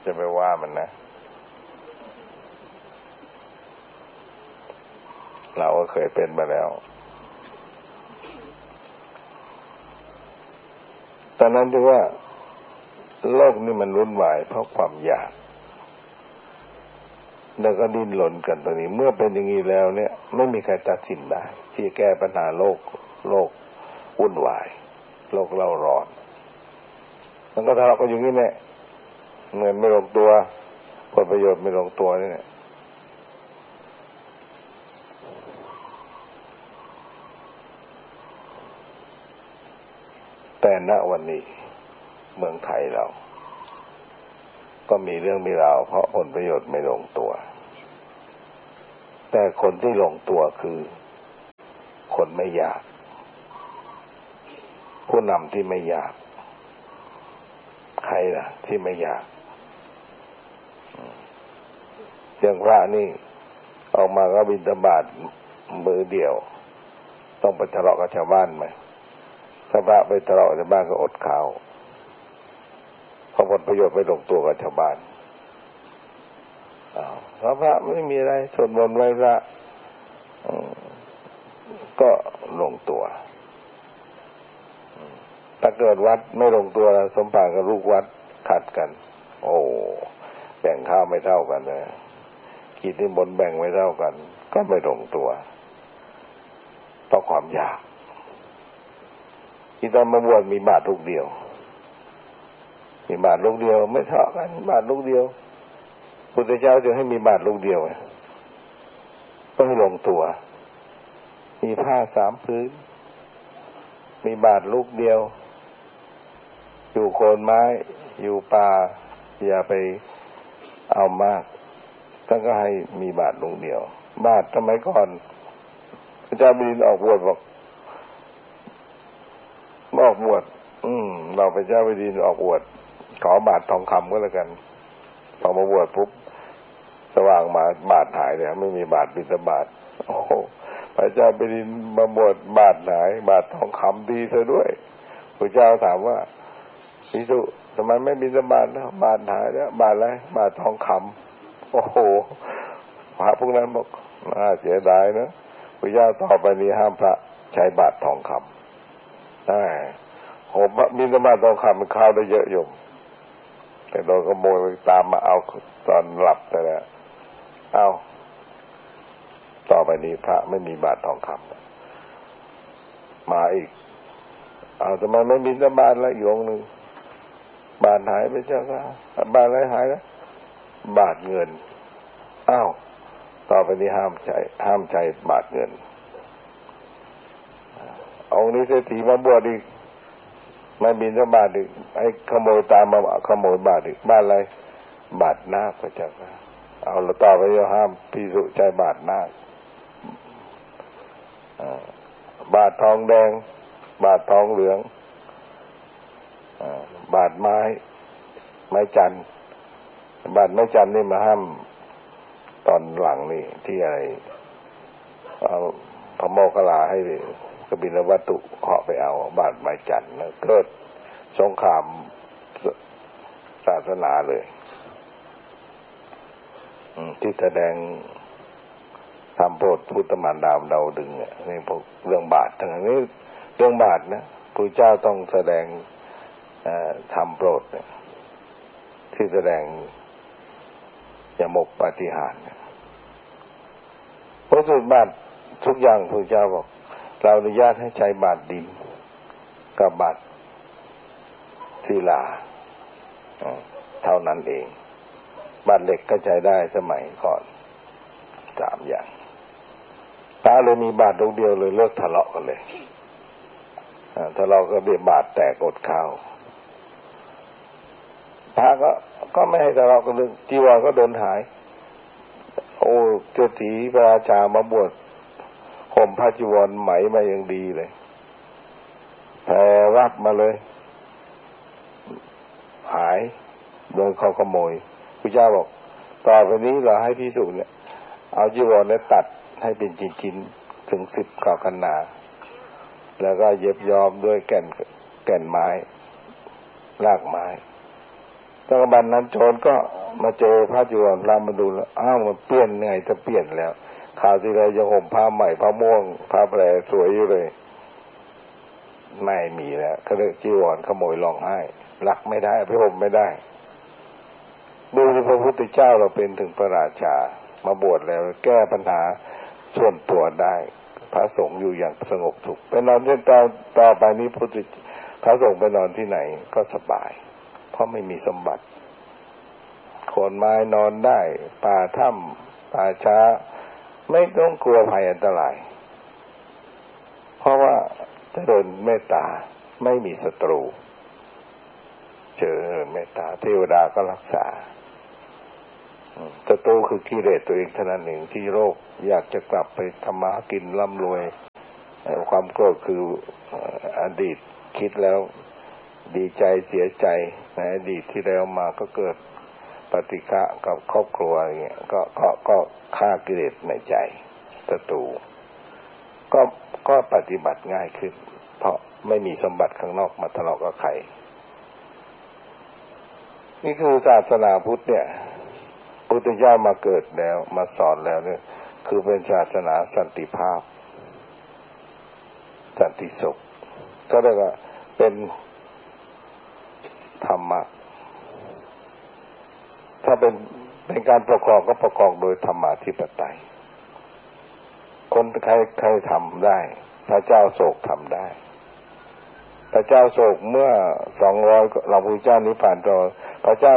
จะไปว่ามันนะเราก็เคยเป็นมาแล้วตอนนั้นถือว่าโลกนี้มันวุ่นวายเพราะความอยากแล้วก็ดิ้นรนกันตรงนี้เมื่อเป็นอย่างนี้แล้วเนี่ยไม่มีใครตัดสินได้ที่แก้ปัญหาโลกวุ่นวายโลกเล่าร้อนมันก็ทะเลาะกันอยู่นี่แหละเงินไม่ลงตัวผลประโยชน์ไม่ลงตัวนี่แหละแต่ณวันนี้เมืองไทยเราก็มีเรื่องมีราวเพราะผลประโยชน์ไม่ลงตัวแต่คนที่ลงตัวคือคนไม่อยากผู้นำที่ไม่อยากใครล่ะที่ไม่อยากอย่างพระนี่ออกมาก็บิณฑบาตมือเดียวต้องไปทะเลาะกับชาวบ้านไหมถ้าพระไปทะเลาะกับชาวบ้านก็อดข้าวเพราะผลประโยชน์ไม่ลงตัวกับชาวบ้านเพราะพระไม่มีอะไรสวดมนต์ไหว้พระก็ลงตัวถ้าเกิดวัดไม่ลงตัวแล้วสมภารกับลูกวัดขัดกันโอ้แบ่งข้าวไม่เท่ากันเลยกิจนิมนต์แบ่งไม่เท่ากันก็ไม่ลงตัวเพราะความอยากที่ตอนมาบวชมีบาตรลูกเดียวมีบาตรลูกเดียวไม่เท่ากันบาตรลูกเดียวพุทธเจ้าจึงให้มีบาตรลูกเดียวก็ให้ลงตัวมีผ้า3 พื้นมีบาตรลูกเดียวอยู่โคนไม้อยู่ป่าอย่าไปเอามากท่านก็ให้มีบาตรลูกเดียวบาตรสมัยก่อนพระเจ้าแผ่นดินออกบวชบอกบวชเราพระเจ้าแผ่นดินออกบวชขอบาตรทองคำก็แล้วกันพอมาบวชปุ๊บสว่างมาบาตรหายเลยไม่มีบาตรบิณฑบาตโอ้พระเจ้าแผ่นดินมาบวชบาตรหายบาตรทองคำดีซะด้วยพระเจ้าถามว่าภิกษุทำไมไม่บิณฑบาตนะบาตรหายแล้วบาตรอะไรบาตรทองคำโอ้โหพระพวกนั้นบอกน่าเสียดายนะพระเจ้าต่อไปนี้ห้ามพระใช้บาตรทองคำได้โหบิณฑบาตทองคำมันข้าวได้เยอะอยู่แต่โดนขโมยไปตามมาเอาตอนหลับแต่ละเอาต่อไปนี้พระไม่มีบาตรทองคำมาอีกเอาทำไมไม่บิณฑบาตแล้วอีกองค์หนึ่งบาตรหายไปเจ้าค่ะบาตรอะไรหายแล้วบาตรเงินอ้าวต่อไปนี้ห้ามใช้บาตรเงินองค์นี้เศรษฐีมาบวชอีกไม่บิณฑบาตอีกไอ้ขโมยตามมาขโมยบาตรอีกบาตรอะไรบาตรนาคพระเจ้าค่ะเอาแล้วต่อไปนี้ห้ามภิกษุใช้บาตรนาคบาตรทองแดงบาตรทองเหลืองบาตรไม้จันทร์บาตรไม้จันทร์นี่มาห้ามตอนหลังนี่ที่อะไรพระโมคคัลลาให้กบิลวัตถุเหาะไปเอาบาตรไม้จันทร์เกิดสงครามศาสนาเลยที่แสดงทำโปรดพุทธมารดาดาวดึงเนี่ยนี่พวกเรื่องบาตรทั้งนี้เรื่องบาตรนะพระเจ้าต้องแสดงทำโปรดเนี่ยที่แสดงยมกปาฏิหาริย์เพราะสุดบาตรทุกอย่างพระเจ้าบอกเราอนุญาตให้ใช้บาตรดินกับบาตรศิลาเท่านั้นเองบาตรเหล็กก็ใช้ได้สมัยก่อน3 อย่างตาเลยมีบาตรลูกเดียวเลยเลิกทะเลาะกันเลยทะเลาะก็เบียดบาตรแตกอดข้าวพระก็ไม่ให้ทะเลาะกันเรื่องจีวรก็โดนหายโอ้เศรษฐีพระราชามาบวชห่มผ้าจีวรไหมมาอย่างดีเลยแผ่รับมาเลยหายโดนเขาขโมยพระเจ้าบอกต่อไปนี้เราให้ภิกษุเนี่ยเอาจีวรเนี่ยตัดให้เป็นชิ้นๆถึง10 กกนาแล้วก็เย็บย้อมด้วยแก่นไม้รากไม้จักรบันนั้นโจรก็มาเจอพระจีวรพระมาดูแล้วอ้าวมันเปลี่ยนไงจะเปลี่ยนแล้วคราวที่แล้วยังห่มผ้าใหม่ผ้าม่วงผ้าแพรสวยอยู่เลยไม่มีแล้วก็เลยจีวรขโมยร้องไห้รักไม่ได้ไปห่มไม่ได้ดูที่พระพุทธเจ้าเราเป็นถึงพระราชามาบวชแล้วแก้ปัญหาส่วนตัวได้พระสงฆ์อยู่อย่างสงบสุขไปนอนเรื่องต่อไปนี้พระสงฆ์ไปนอนที่ไหนก็สบายเพราะไม่มีสมบัติโคนไม้นอนได้ป่าถ้ำป่าช้าไม่ต้องกลัวภัยอันตรายเพราะว่าเจริญเมตตาไม่มีศัตรูเจริญเมตตาเทวดาก็รักษาศัตรูคือกิเลสตัวเองเท่านั้นเองที่โลภอยากจะกลับไปทำมาหากินร่ำรวยความโกรธคืออดีตคิดแล้วดีใจเสียใจในอดีตที่แล้วมาก็เกิดปฏิฆะกับครอบครัวอย่างเงี้ยก็ฆ่ากิเลสในใจศัตรูก็ปฏิบัติง่ายขึ้นเพราะไม่มีสมบัติข้างนอกมาทะเลาะกับใครนี่คือศาสนาพุทธเนี่ยพุทธเจ้ามาเกิดแล้วมาสอนแล้วเนี่ยคือเป็นศาสนาสันติภาพสันติสุขก็เรียกว่าเป็นธรรมะถ้าเป็นการปกครองก็ปกครองโดยธรรมาธิปไตยคนใครทำได้พระเจ้าโศกทำได้พระเจ้าโศกเมื่อ200เราพระเจ้านิพพานต่อพระเจ้า